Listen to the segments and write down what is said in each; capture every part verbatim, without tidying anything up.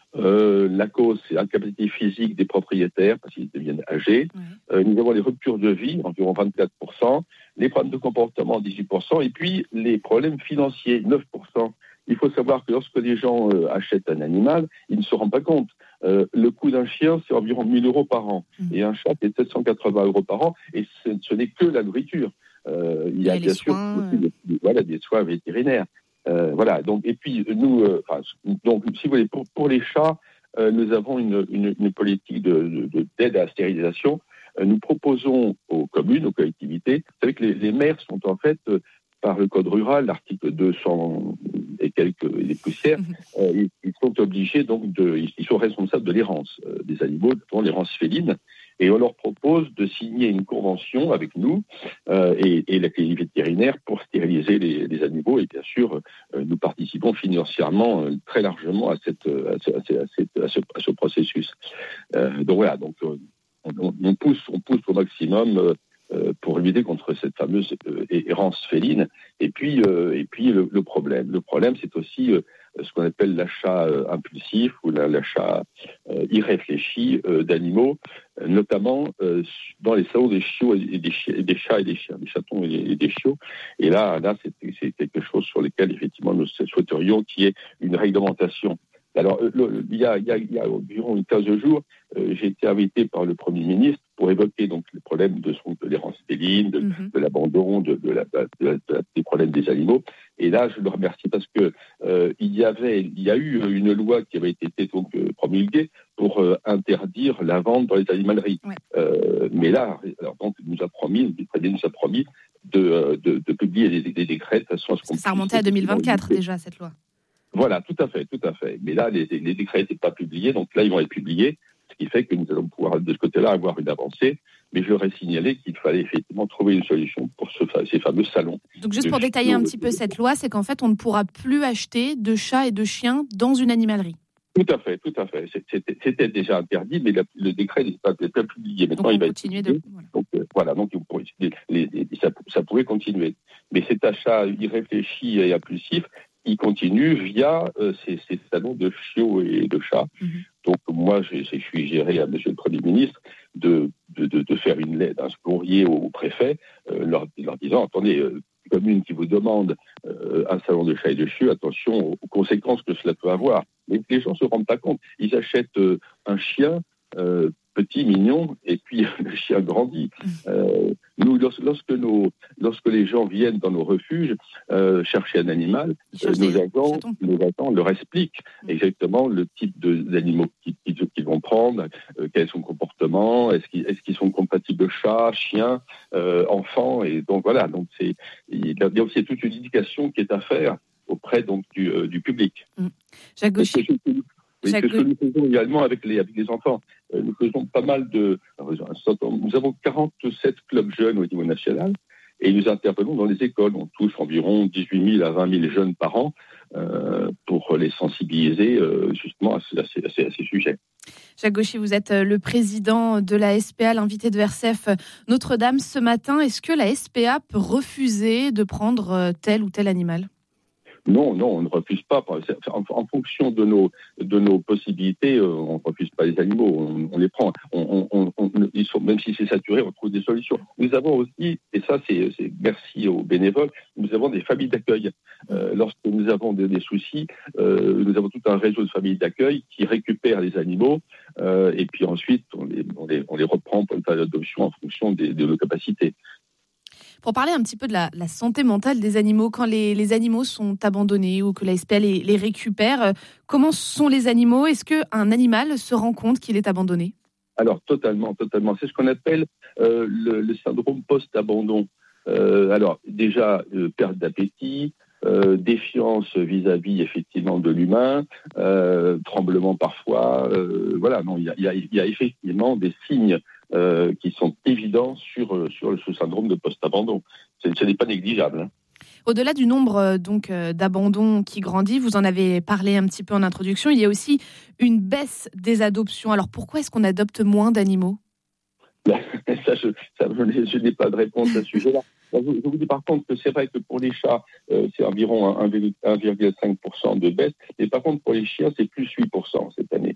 Euh, la cause, c'est l'incapacité physique des propriétaires, parce qu'ils deviennent âgés. Oui. Euh, nous avons les ruptures de vie, environ vingt-quatre pour cent, les problèmes de comportement, dix-huit pour cent, et puis les problèmes financiers, neuf pour cent. Il faut savoir que lorsque les gens euh, achètent un animal, ils ne se rendent pas compte. Euh, le coût d'un chien, c'est environ mille euros par an. Mmh. Et un chat, c'est sept cent quatre-vingts euros par an. Et ce, ce n'est que la nourriture. Euh, il y a, il y a bien sûr soins, des, des, voilà, des soins vétérinaires. Euh, voilà. Donc, et puis, nous, euh, donc, si vous voulez, pour, pour les chats, euh, nous avons une, une, une politique de, de, de, d'aide à la stérilisation. Euh, nous proposons aux communes, aux collectivités, vous savez que les, les maires sont en fait... Euh, par le code rural, l'article deux cents et quelques les poussières, mmh. euh, ils, ils sont obligés donc de, ils sont responsables de l'errance euh, des animaux, dont l'errance féline, et on leur propose de signer une convention avec nous euh, et, et la clinique vétérinaire pour stériliser les, les animaux, et bien sûr, euh, nous participons financièrement euh, très largement à cette, à ce, à ce, à cette, à ce, à ce processus. Euh, donc voilà, donc euh, on, on pousse, on pousse au maximum. Euh, Euh, pour lutter contre cette fameuse euh, errance féline. Et puis, euh, et puis le, le problème. Le problème, c'est aussi euh, ce qu'on appelle l'achat euh, impulsif ou la, l'achat euh, irréfléchi euh, d'animaux, euh, notamment euh, dans les salons des chiots et des, chi- et des chats et des chiens, des chatons et des, et des chiots. Et là, là c'est, c'est quelque chose sur lequel, effectivement, nous souhaiterions qu'il y ait une réglementation. Alors, le, il, y a, il, y a, il y a environ une quinze jours, euh, j'ai été invité par le Premier ministre pour évoquer donc les problèmes de, son, de l'errance féline, de, mm-hmm. de l'abandon, de, de la, de la, de, des problèmes des animaux. Et là, je le remercie parce que euh, il y avait, il y a eu une loi qui avait été donc euh, promulguée pour euh, interdire la vente dans les animaleries. Ouais. Euh, mais là, alors, donc, il nous a promis, le Président nous a promis de, de, de publier des, des décrets de façon à ce qu'on ça remontait à deux mille vingt-quatre déjà cette loi. Voilà, tout à fait, tout à fait. Mais là, les, les décrets n'étaient pas publiés, donc là, ils vont être publiés, ce qui fait que nous allons pouvoir, de ce côté-là, avoir une avancée. Mais je leur ai signalé qu'il fallait effectivement trouver une solution pour ce, ces fameux salons. Donc, juste pour détailler un petit peu cette loi, c'est qu'en fait, on ne pourra plus acheter de chats et de chiens dans une animalerie. Tout à fait, tout à fait. C'était, c'était déjà interdit, mais le, le décret n'est pas, n'est pas publié. Maintenant, donc, il va continuer être de... Voilà. Donc, euh, voilà, donc les, les, les, ça, ça pourrait continuer. Mais cet achat irréfléchi et impulsif, il continue via euh, ces, ces salons de chiots et de chats. Mm-hmm. Donc moi, je, je suis géré à Monsieur le Premier ministre de, de, de, de faire une lettre, un courrier au, au préfet, euh, leur, leur disant, attendez, euh, commune qui vous demande euh, un salon de chats et de chiots, attention aux, aux conséquences que cela peut avoir. Mais les gens ne se rendent pas compte. Ils achètent euh, un chien euh, petit, mignon, et puis le chien grandit. Euh, nous, lorsque, nos, lorsque les gens viennent dans nos refuges euh, chercher un animal, euh, nos, agents, nos agents leur expliquent exactement le type de, d'animaux qu'ils, qu'ils vont prendre, euh, quel est son comportement, est-ce qu'ils, est-ce qu'ils sont compatibles chats, chiens, euh, enfants, et donc voilà. Donc c'est, il y a aussi toute une éducation qui est à faire auprès donc du, euh, du public. Mmh. Jacques Gauchy. Oui, c'est ce que nous faisons également avec les, avec les enfants. Euh, nous faisons pas mal de... Nous avons quarante-sept clubs jeunes au niveau national et nous intervenons dans les écoles. On touche environ dix-huit mille à vingt mille jeunes par an euh, pour les sensibiliser euh, justement à ces, à, ces, à, ces, à ces sujets. Jacques Gauchy, vous êtes le président de la S P A, l'invité de R C F Notre-Dame ce matin. Est-ce que la S P A peut refuser de prendre tel ou tel animal ? Non, non, on ne refuse pas. En, en fonction de nos, de nos possibilités, euh, on ne refuse pas les animaux, on, on les prend. On, on, on, ils sont, même si c'est saturé, on trouve des solutions. Nous avons aussi, et ça c'est, c'est merci aux bénévoles, nous avons des familles d'accueil. Euh, lorsque nous avons des, des soucis, euh, nous avons tout un réseau de familles d'accueil qui récupèrent les animaux euh, et puis ensuite on les, on, les, on les reprend pour une phase d'adoption en fonction des, de nos capacités. Pour parler un petit peu de la, la santé mentale des animaux, quand les, les animaux sont abandonnés ou que la S P A les, les récupère, euh, comment sont les animaux ? Est-ce qu'un animal se rend compte qu'il est abandonné ? Alors, totalement, totalement. C'est ce qu'on appelle euh, le, le syndrome post-abandon. Euh, alors, déjà, euh, perte d'appétit, euh, défiance vis-à-vis, effectivement, de l'humain, euh, tremblement parfois. Euh, voilà, non, il y a, y, a, y a effectivement des signes Euh, qui sont évidents sur, sur ce syndrome de post-abandon. C'est, ce n'est pas négligeable. Hein. Au-delà du nombre donc, d'abandons qui grandit, vous en avez parlé un petit peu en introduction, il y a aussi une baisse des adoptions. Alors pourquoi est-ce qu'on adopte moins d'animaux ? ça, je, ça, je, n'ai, je n'ai pas de réponse à ce sujet-là. Je, je vous dis par contre que c'est vrai que pour les chats, euh, c'est environ un virgule cinq pour cent de baisse, mais par contre pour les chiens, c'est plus huit pour cent cette année.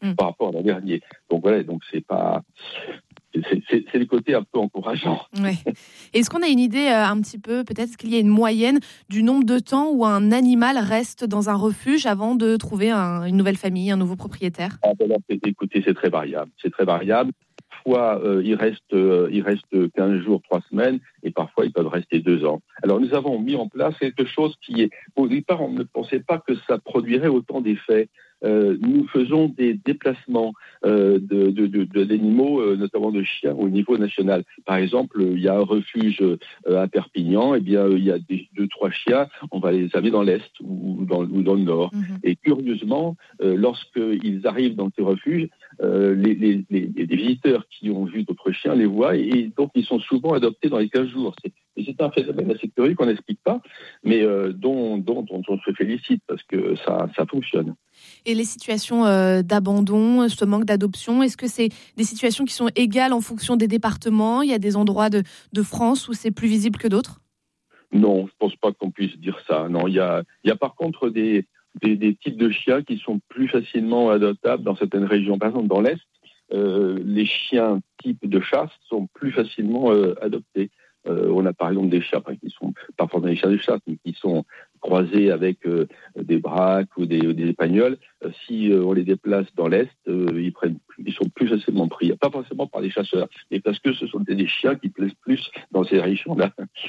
dernier. Donc voilà, donc c'est pas... C'est, c'est, c'est le côté un peu encourageant. Ouais. Est-ce qu'on a une idée euh, un petit peu, peut-être est-ce qu'il y a une moyenne du nombre de temps où un animal reste dans un refuge avant de trouver un, une nouvelle famille, un nouveau propriétaire? Ah ben là, écoutez, c'est très variable. C'est très variable. Parfois, euh, il reste, euh, il reste quinze jours, trois semaines, et parfois, ils peuvent rester deux ans. Alors, nous avons mis en place quelque chose qui est... Au départ, on ne pensait pas que ça produirait autant d'effets. Euh, nous faisons des déplacements euh, de, de, de, de, d'animaux, euh, notamment de chiens, au niveau national. Par exemple, il y a un refuge euh, à Perpignan, et bien il y a des, deux, trois chiens, on va les amener dans l'Est ou dans, ou dans le Nord. Mmh. Et curieusement, euh, lorsqu'ils arrivent dans ces refuges, euh, les, les, les, les visiteurs qui ont vu d'autres chiens les voient, et donc ils sont souvent adoptés dans les quinze jours. C'est, et c'est un phénomène assez curieux qu'on n'explique pas, mais euh, dont, dont, dont on se félicite parce que ça, ça fonctionne. Et les situations euh, d'abandon, ce manque d'adoption, est-ce que c'est des situations qui sont égales en fonction des départements? Il y a des endroits de, de France où c'est plus visible que d'autres? Non, je ne pense pas qu'on puisse dire ça. Non, il y a, il y a par contre des, des, des types de chiens qui sont plus facilement adoptables dans certaines régions. Par exemple, dans l'Est, euh, les chiens types de chasse sont plus facilement euh, adoptés. Euh, on a par exemple des chats qui sont pas forcément des chiens de chasse, mais qui sont croisés avec euh, des braques ou des, des épagnols. Euh, si euh, on les déplace dans l'Est, euh, ils, prennent, ils sont plus facilement pris. Pas forcément par les chasseurs, mais parce que ce sont des chiens qui plaisent plus dans ces régions-là.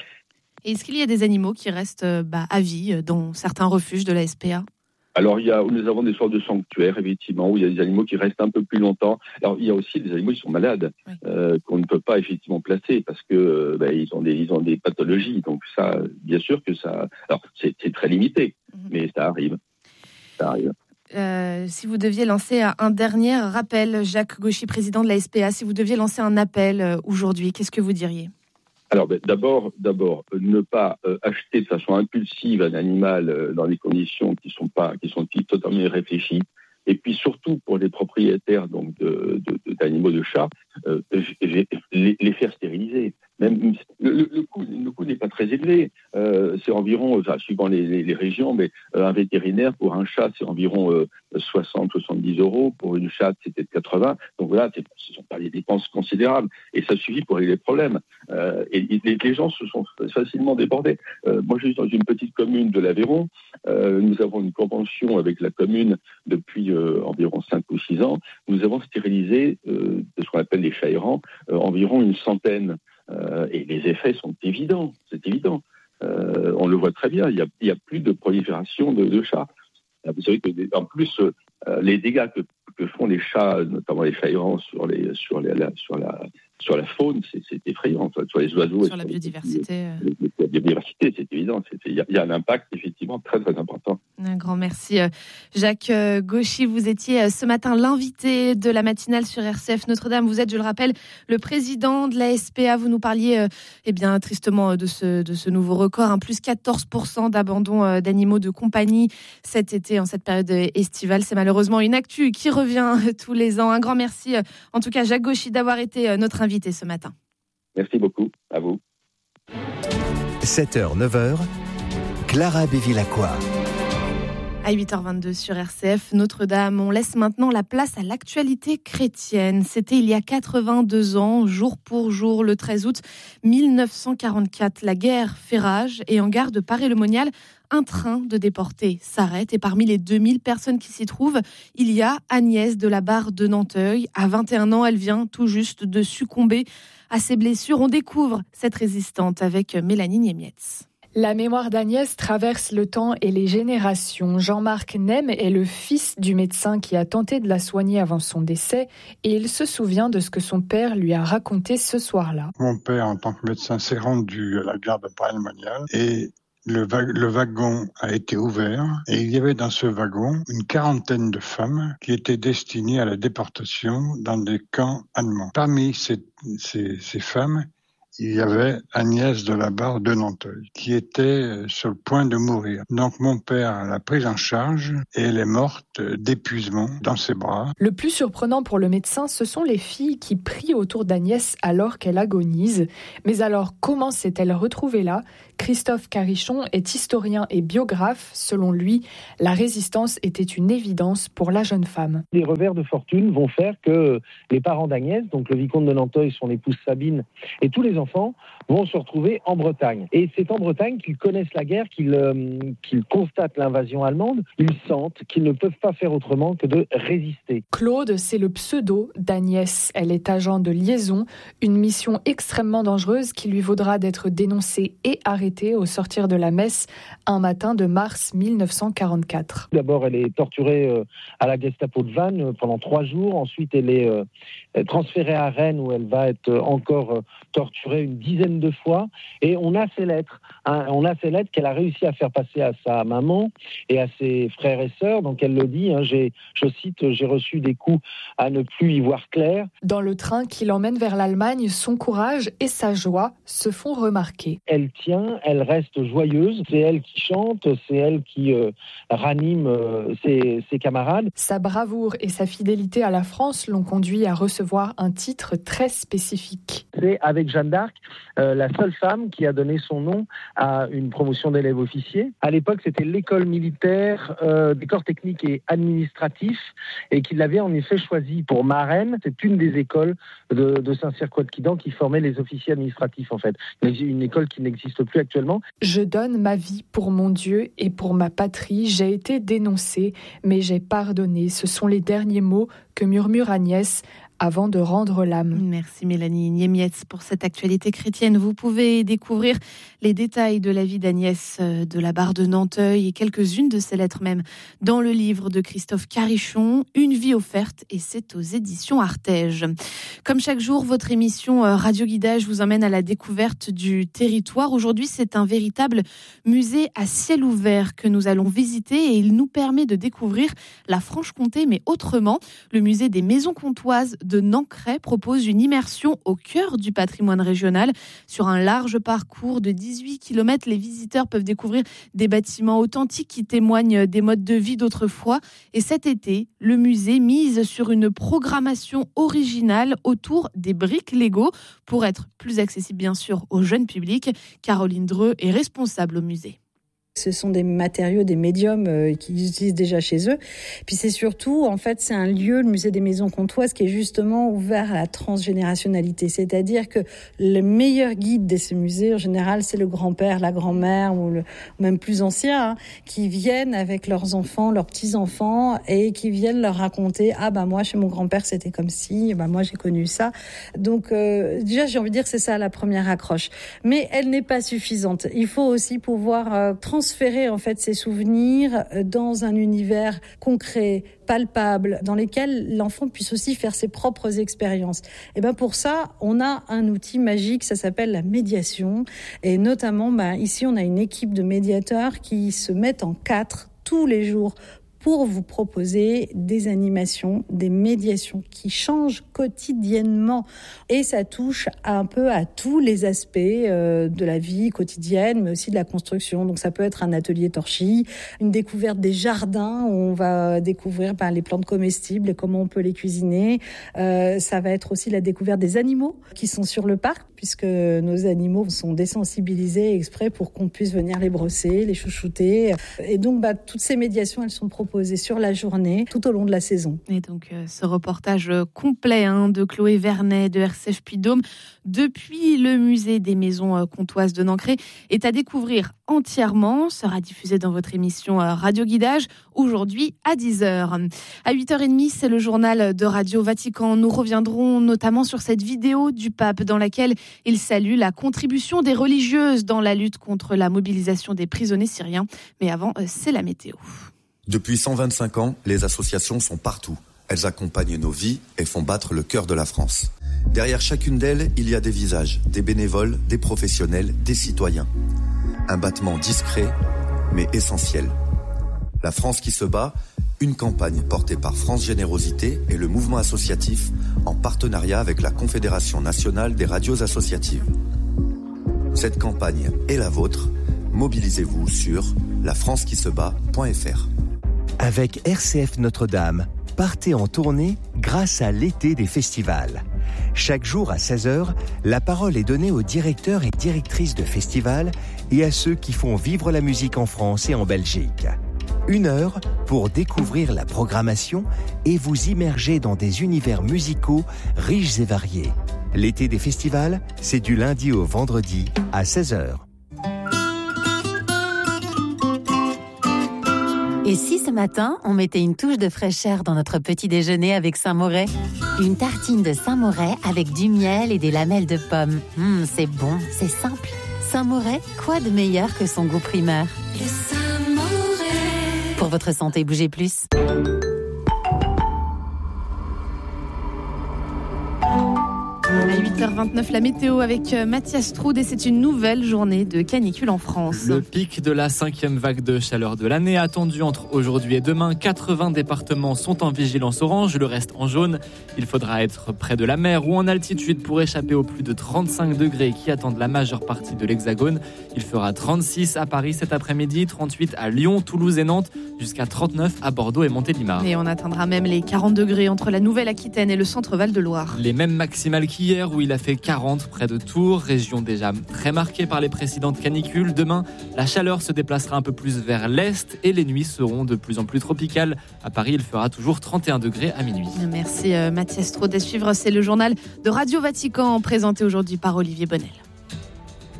Et est-ce qu'il y a des animaux qui restent bah, à vie dans certains refuges de la S P A? Alors, il y a, nous avons des sortes de sanctuaires, effectivement, où il y a des animaux qui restent un peu plus longtemps. Alors, il y a aussi des animaux qui sont malades, oui. euh, qu'on ne peut pas effectivement placer parce que euh, ben, ils ont des, ils ont des pathologies. Donc, ça, bien sûr que ça... Alors, c'est, c'est très limité, mm-hmm. mais ça arrive. Ça arrive. Euh, si vous deviez lancer un dernier rappel, Jacques Gauchy, président de la S P A, si vous deviez lancer un appel aujourd'hui, qu'est-ce que vous diriez ? Alors, ben, d'abord, d'abord, ne pas euh, acheter de façon impulsive un animal euh, dans des conditions qui sont pas, qui sont totalement irréfléchies. Et puis surtout pour les propriétaires donc de, de, de d'animaux de chats, euh, les, les faire stériliser. Même le, le, le coût, le coût n'est pas très élevé. Euh, c'est environ, enfin, suivant les, les, les régions, mais euh, un vétérinaire pour un chat c'est environ euh, soixante à soixante-dix euros. Pour une chatte c'était de quatre-vingts. Donc voilà, c'est, ce ne sont pas des dépenses considérables et ça suffit pour régler les problèmes. Euh, et, et les, les gens se sont facilement débordés. Euh, moi je suis dans une petite commune de l'Aveyron. Euh, nous avons une convention avec la commune depuis euh, environ cinq ou six ans. Nous avons stérilisé euh, de ce qu'on appelle les chats errants euh, environ une centaine. Euh, et les effets sont évidents, c'est évident. Euh, on le voit très bien, il n'y a, il y a plus de prolifération de, de chats. Vous savez que, en plus, euh, les dégâts que, que font les chats, notamment les chats errants sur, les, sur, les, la, sur, la, sur la faune, c'est, c'est effrayant. Enfin, sur les oiseaux. Sur la sur biodiversité. Les, les, la biodiversité, c'est évident. Il y, y a un impact, effectivement, très, très important. Un grand merci. Jacques Gauchy, vous étiez ce matin l'invité de la matinale sur R C F Notre-Dame. Vous êtes, je le rappelle, le président de la S P A. Vous nous parliez eh bien, tristement de ce, de ce nouveau record, hein, plus quatorze pour cent d'abandon d'animaux de compagnie cet été, en cette période estivale. C'est malheureusement une actu qui revient tous les ans. Un grand merci, en tout cas, Jacques Gauchy, d'avoir été notre invité ce matin. Merci beaucoup. À vous. sept heures, neuf heures, Clara Bévilacqua. À huit heures vingt-deux sur R C F Notre-Dame, on laisse maintenant la place à l'actualité chrétienne. C'était il y a quatre-vingt-deux ans, jour pour jour, le treize août mille neuf cent quarante-quatre. La guerre fait rage et en gare de Paray-le-Monial, un train de déportés s'arrête et parmi les deux mille personnes qui s'y trouvent, il y a Agnès de la Barre de Nanteuil. À vingt et un ans, elle vient tout juste de succomber à ses blessures. On découvre cette résistante avec Mélanie Niemietz. La mémoire d'Agnès traverse le temps et les générations. Jean-Marc Nem est le fils du médecin qui a tenté de la soigner avant son décès et il se souvient de ce que son père lui a raconté ce soir-là. Mon père, en tant que médecin, s'est rendu à la gare de Paray-le-Monial et le, va- le wagon a été ouvert et il y avait dans ce wagon une quarantaine de femmes qui étaient destinées à la déportation dans des camps allemands. Parmi ces, ces, ces femmes, il y avait Agnès de la Barre de Nanteuil, qui était sur le point de mourir. Donc mon père l'a prise en charge et elle est morte d'épuisement dans ses bras. Le plus surprenant pour le médecin, ce sont les filles qui prient autour d'Agnès alors qu'elle agonise. Mais alors, comment s'est-elle retrouvée là ? Christophe Carichon est historien et biographe. Selon lui, la résistance était une évidence pour la jeune femme. Les revers de fortune vont faire que les parents d'Agnès, donc le vicomte de Nanteuil, son épouse Sabine, et tous les enfants vont se retrouver en Bretagne. Et c'est en Bretagne qu'ils connaissent la guerre, qu'ils, euh, qu'ils constatent l'invasion allemande. Ils sentent qu'ils ne peuvent pas faire autrement que de résister. Claude, c'est le pseudo d'Agnès. Elle est agent de liaison, une mission extrêmement dangereuse qui lui vaudra d'être dénoncée et arrêtée au sortir de la messe un matin de mars mille neuf cent quarante-quatre. D'abord, elle est torturée euh, à la Gestapo de Vannes euh, pendant trois jours. Ensuite, elle est euh, transférée à Rennes où elle va être encore euh, torturée une dizaine de fois. Et on a ces lettres. Hein, on a ces lettres qu'elle a réussi à faire passer à sa maman et à ses frères et sœurs. Donc elle le dit, hein, j'ai, je cite, j'ai reçu des coups à ne plus y voir clair. Dans le train qui l'emmène vers l'Allemagne, son courage et sa joie se font remarquer. Elle tient, elle reste joyeuse. C'est elle qui chante, c'est elle qui euh, ranime euh, ses, ses camarades. Sa bravoure et sa fidélité à la France l'ont conduit à recevoir un titre très spécifique. C'est avec Jeanne d'Arc, euh, la seule femme qui a donné son nom à une promotion d'élèves officiers. À l'époque, c'était l'école militaire euh, des corps techniques et administratifs et qu'il l'avait en effet choisi pour marraine. C'est une des écoles de, de Saint-Cyr-Coët-Quidan qui formait les officiers administratifs en fait. Une école qui n'existe plus actuellement. Je donne ma vie pour mon Dieu et pour ma patrie. J'ai été dénoncée, mais j'ai pardonné. Ce sont les derniers mots que murmure Agnès avant de rendre l'âme. Merci Mélanie Niemietz pour cette actualité chrétienne. Vous pouvez découvrir les détails de la vie d'Agnès de la Barre de Nanteuil et quelques-unes de ses lettres même dans le livre de Christophe Carichon, Une vie offerte, et c'est aux éditions Artege. Comme chaque jour, votre émission Radio Guidage vous emmène à la découverte du territoire. Aujourd'hui, c'est un véritable musée à ciel ouvert que nous allons visiter et il nous permet de découvrir la Franche-Comté, mais autrement. Le musée des Maisons Comtoises de Nancray propose une immersion au cœur du patrimoine régional. Sur un large parcours de dix-huit kilomètres, les visiteurs peuvent découvrir des bâtiments authentiques qui témoignent des modes de vie d'autrefois. Et cet été, le musée mise sur une programmation originale autour des briques Lego pour être plus accessible bien sûr au jeune public. Caroline Dreux est responsable au musée. Ce sont des matériaux, des médiums euh, qu'ils utilisent déjà chez eux. Puis c'est surtout, en fait, c'est un lieu, le musée des Maisons Comtoises, qui est justement ouvert à la transgénérationnalité. C'est-à-dire que le meilleur guide de ce musée, en général, c'est le grand-père, la grand-mère, ou, le, ou même plus ancien, hein, qui viennent avec leurs enfants, leurs petits-enfants, et qui viennent leur raconter « Ah ben moi, chez mon grand-père, c'était comme ci, ben moi, j'ai connu ça. » Donc euh, déjà, j'ai envie de dire que c'est ça la première accroche. Mais elle n'est pas suffisante. Il faut aussi pouvoir euh, transformer transférer en fait ces souvenirs dans un univers concret, palpable, dans lequel l'enfant puisse aussi faire ses propres expériences. Et ben pour ça, on a un outil magique, ça s'appelle la médiation. Et notamment, ben, ici, on a une équipe de médiateurs qui se mettent en quatre tous les jours pour vous proposer des animations, des médiations qui changent quotidiennement. Et ça touche un peu à tous les aspects euh, de la vie quotidienne, mais aussi de la construction. Donc ça peut être un atelier torchis, une découverte des jardins où on va découvrir ben, les plantes comestibles et comment on peut les cuisiner. Euh, ça va être aussi la découverte des animaux qui sont sur le parc, puisque nos animaux sont désensibilisés exprès pour qu'on puisse venir les brosser, les chouchouter. Et donc, bah, toutes ces médiations, elles sont proposées sur la journée, tout au long de la saison. Et donc, euh, ce reportage complet hein, de Chloé Vernet de R C F Puy-de-Dôme depuis le musée des Maisons Comtoises de Nancray est à découvrir entièrement, sera diffusé dans votre émission Radio Guidage aujourd'hui à dix heures. À huit heures trente, c'est le journal de Radio Vatican. Nous reviendrons notamment sur cette vidéo du pape dans laquelle il salue la contribution des religieuses dans la lutte contre la mobilisation des prisonniers syriens. Mais avant, c'est la météo. Depuis cent vingt-cinq ans, les associations sont partout. Elles accompagnent nos vies et font battre le cœur de la France. Derrière chacune d'elles, il y a des visages, des bénévoles, des professionnels, des citoyens. Un battement discret, mais essentiel. La France qui se bat, une campagne portée par France Générosité et le mouvement associatif en partenariat avec la Confédération nationale des radios associatives. Cette campagne est la vôtre. Mobilisez-vous sur la france qui se bat point f r. Avec R C F Notre-Dame, partez en tournée grâce à l'été des festivals. Chaque jour à seize heures, la parole est donnée aux directeurs et directrices de festivals et à ceux qui font vivre la musique en France et en Belgique. Une heure pour découvrir la programmation et vous immerger dans des univers musicaux riches et variés. L'été des festivals, c'est du lundi au vendredi à seize heures. Et si ce matin, on mettait une touche de fraîcheur dans notre petit déjeuner avec Saint-Moret ? Une tartine de Saint-Moret avec du miel et des lamelles de pommes. Mmh, c'est bon, c'est simple. Saint-Moret, quoi de meilleur que son goût primaire ? Le Saint-Moret. Pour votre santé, bougez plus. À huit heures vingt-neuf, la météo avec Mathias Troude et c'est une nouvelle journée de canicule en France. Le pic de la cinquième vague de chaleur de l'année attendu entre aujourd'hui et demain. quatre-vingts départements sont en vigilance orange, le reste en jaune. Il faudra être près de la mer ou en altitude pour échapper aux plus de trente-cinq degrés qui attendent la majeure partie de l'Hexagone. Il fera trente-six à Paris cet après-midi, trente-huit à Lyon, Toulouse et Nantes, jusqu'à trente-neuf à Bordeaux et Montélimar. Et on atteindra même les quarante degrés entre la Nouvelle-Aquitaine et le centre Val-de-Loire. Les mêmes maximales qu'hier où il a fait quarante près de Tours, région déjà très marquée par les précédentes canicules. Demain, la chaleur se déplacera un peu plus vers l'est et les nuits seront de plus en plus tropicales. À Paris, il fera toujours trente et un degrés à minuit. Merci Mathias Troude. À suivre, c'est le journal de Radio Vatican présenté aujourd'hui par Olivier Bonnel.